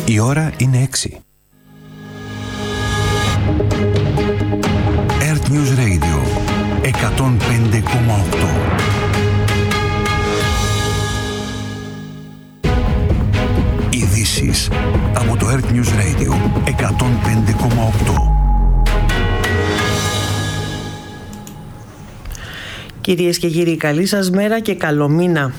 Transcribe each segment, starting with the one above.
Η ώρα είναι 6. Earth News Radio 105,8. Ειδήσεις από το Earth News Radio 105,8. Κυρίες και κύριοι, καλή σας μέρα και καλό μήνα.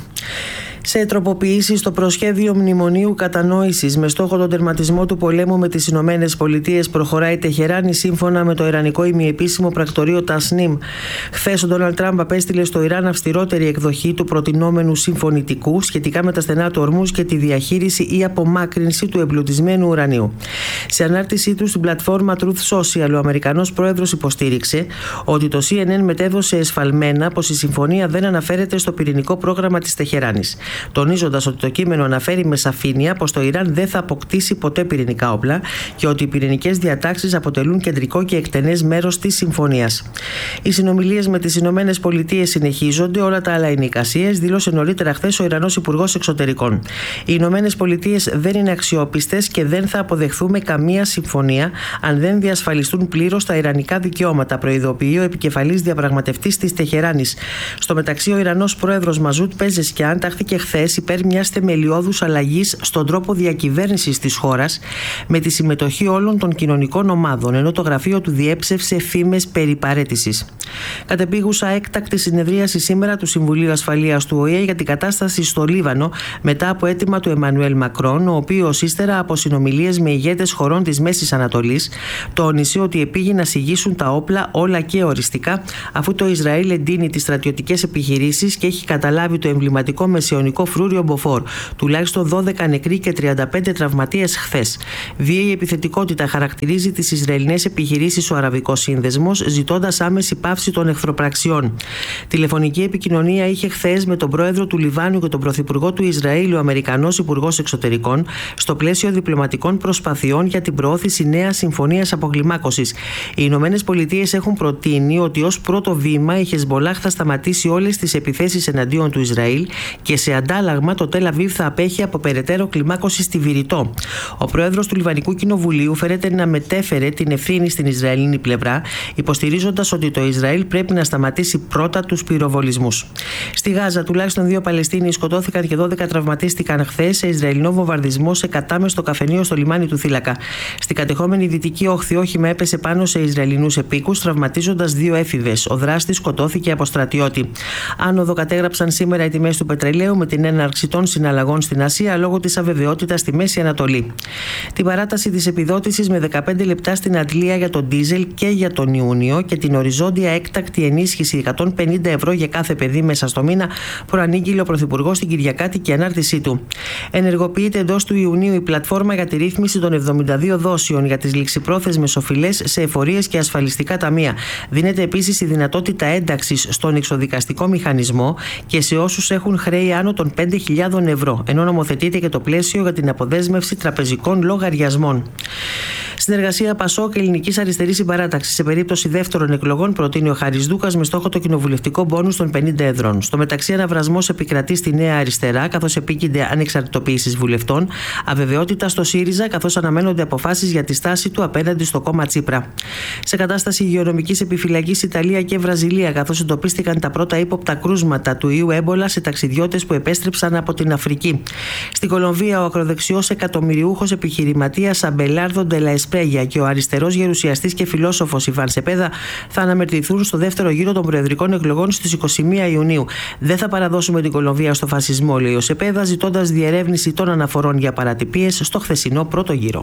Σε τροποποιήσεις στο προσχέδιο μνημονίου κατανόησης με στόχο τον τερματισμό του πολέμου με τις Ηνωμένες Πολιτείες προχωράει η Τεχεράνη σύμφωνα με το ιρανικό ημιεπίσημο πρακτορείο Τασνίμ. Χθες ο Ντόναλντ Τραμπ απέστειλε στο Ιράν αυστηρότερη εκδοχή του προτινόμενου συμφωνητικού σχετικά με τα στενά του Ορμούζ και τη διαχείριση ή απομάκρυνση του εμπλουτισμένου ουρανίου. Σε ανάρτησή του στην πλατφόρμα Truth Social, ο Αμερικανός πρόεδρος υποστήριξε ότι το CNN μετέδωσε εσφαλμένα πως η συμφωνία δεν αναφέρεται στο πυρηνικό πρόγραμμα της Τεχεράνης, τονίζοντας ότι το κείμενο αναφέρει με σαφήνεια πως το Ιράν δεν θα αποκτήσει ποτέ πυρηνικά όπλα και ότι οι πυρηνικές διατάξεις αποτελούν κεντρικό και εκτενές μέρος της συμφωνίας. Οι συνομιλίες με τις Ηνωμένες Πολιτείες συνεχίζονται, όλα τα άλλα είναι εικασίες, δήλωσε νωρίτερα χθες ο Ιρανός Υπουργός Εξωτερικών. Οι Ηνωμένες Πολιτείες δεν είναι αξιόπιστες και δεν θα αποδεχθούμε καμία συμφωνία αν δεν διασφαλιστούν πλήρως τα ιρανικά δικαιώματα, προειδοποιεί ο επικεφαλής διαπραγματευτής της Τεχεράνης. Στο μεταξύ, ο Ιρανός πρόεδρος Μαζούτ Πεζεσκιάν τάχθηκε χθες υπέρ μιας θεμελιώδους αλλαγής στον τρόπο διακυβέρνησης της χώρας με τη συμμετοχή όλων των κοινωνικών ομάδων, ενώ το γραφείο του διέψευσε φήμες περί παραίτησης. Κατεπίγουσα έκτακτη συνεδρίαση σήμερα του Συμβουλίου Ασφαλείας του ΟΗΕ για την κατάσταση στο Λίβανο μετά από αίτημα του Εμμανουέλ Μακρόν, ο οποίος ύστερα από συνομιλίες με ηγέτες χωρών της Μέσης Ανατολής τόνισε ότι επήγει να συγγύσουν τα όπλα όλα και οριστικά, αφού το Ισραήλ εντείνει τις στρατιωτικές επιχειρήσεις και έχει καταλάβει το εμβληματικό μεσαιωνικό φρούριο Μποφόρ. Τουλάχιστον 12 νεκροί και 35 τραυματίες χθες. Βίαιη επιθετικότητα χαρακτηρίζει τις Ισραηλινές επιχειρήσεις ο Αραβικός Σύνδεσμος, ζητώντας άμεση πάυση των εχθροπραξιών. Τηλεφωνική επικοινωνία είχε χθες με τον πρόεδρο του Λιβάνου και τον πρωθυπουργό του Ισραήλ, ο Αμερικανός Υπουργός Εξωτερικών, στο πλαίσιο διπλωματικών προσπαθειών για την προώθηση νέας συμφωνίας αποκλιμάκωσης. Οι Ηνωμένες Πολιτείες έχουν προτείνει ότι ως πρώτο βήμα η Χεσμολάχ θα σταματήσει όλες τις επιθέσεις εναντίον του Ισραήλ και σε αντάλλαγμα το Τελ Αβίβ θα απέχει από περαιτέρω κλιμάκωση στη Βηρητό. Ο πρόεδρος του Λιβανικού Κοινοβουλίου φέρεται να μετέφερε την ευθύνη στην Ισραηλινή πλευρά, υποστηρίζοντας ότι το Ισραήλ πρέπει να σταματήσει πρώτα τους πυροβολισμούς. Στη Γάζα, τουλάχιστον 2 Παλαιστίνοι σκοτώθηκαν και 12 τραυματίστηκαν χθες σε Ισραηλινό βομβαρδισμό σε κατάμεστο καφενείο στο λιμάνι του Θύλακα. Στην κατεχόμενη δυτική όχθη όχημα έπεσε πάνω σε Ισραηλινούς επίκους, τραυματίζοντας 2 έφηβες. Ο δράστης σκοτώθηκε από στρατιώτη. Άνοδο κατέγραψαν σήμερα οι τιμές του πετρελαίου με την έναρξη των συναλλαγών στην Ασία λόγω της αβεβαιότητας στη Μέση Ανατολή. Την παράταση της επιδότησης με 15 λεπτά στην Αντλία για τον ντίζελ και για τον Ιούνιο και την οριζόντια έκτακτη ενίσχυση 150 ευρώ για κάθε παιδί μέσα στο μήνα προανήγγειλε ο Πρωθυπουργός στην Κυριακάτικη ανάρτησή του. Ενεργοποιείται εντός του Ιουνίου η πλατφόρμα για τη ρύθμιση των 72 δόσεων για τις ληξιπρόθεσμες οφειλές σε εφορίες και ασφαλιστικά ταμεία. Δίνεται επίσης η δυνατότητα ένταξης στον εξοδικαστικό μηχανισμό και σε όσους έχουν χρέη άνω των 5.000 ευρώ, ενώ νομοθετείται και το πλαίσιο για την αποδέσμευση τραπεζικών λογαριασμών. Συνεργασία ΠΑΣΟΚ Ελληνικής Αριστερής Συμπαράταξης σε περίπτωση δεύτερων εκλογών προτείνει ο Χάρης Δούκας με στόχο το κοινοβουλευτικό μπόνους των 50 εδρών. Στο μεταξύ, αναβρασμός επικρατεί στη Νέα Αριστερά, καθώς επίκυνται ανεξαρτητοποίησης βουλευτών, αβεβαιότητα στο ΣΥΡΙΖΑ, καθώς αναμένονται αποφάσεις για τη στάση του απέναντι στο κόμμα Τσίπρα. Σε κατάσταση υγειονομικής επιφυλακής Ιταλία και Βραζιλία, καθώς εντοπίστηκαν τα πρώτα ύποπτα κρούσματα του ιού έμπολα σε ταξιδιώτες που επέστρεψαν από την Αφρική. Στην Κολομβία, ο ακροδεξιός εκατομμυριούχος επιχειρηματίας Αμπελάρδο Ντελα Εσπρέγια και ο αριστερός γερουσιαστής και φιλόσοφος Ιβάν Σεπέδα θα αναμετρηθούν στο δεύτερο γύρο των προεδρικών εκλογών στις 21 Ιουνίου. Δεν θα παραδώσουμε την Κολομβία στο φασισμό, λέει ο Σεπέδα, ζητώντας διερεύνηση των αναφορών για παρατυπίες στο χθεσινό πρώτο γύρο.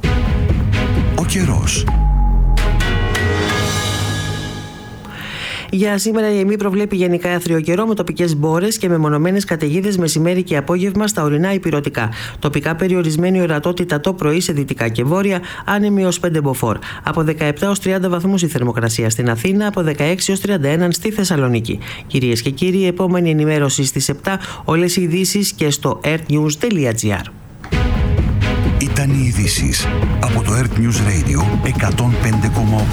Ο καιρός. Για σήμερα η ΕΜΗ προβλέπει γενικά άθριο καιρό με τοπικές μπόρες και μεμονωμένες καταιγίδες μεσημέρι και απόγευμα στα ορεινά ηπειρωτικά. Τοπικά περιορισμένη ορατότητα το πρωί σε δυτικά και βόρεια, άνεμη ως 5 μποφόρ. Από 17 ως 30 βαθμούς η θερμοκρασία στην Αθήνα, από 16 ως 31 στη Θεσσαλονίκη. Κυρίες και κύριοι, επόμενη ενημέρωση στις 7, όλες οι ειδήσεις και στο earthnews.gr. Ήταν οι ειδήσεις από το Earth News Radio 105,8.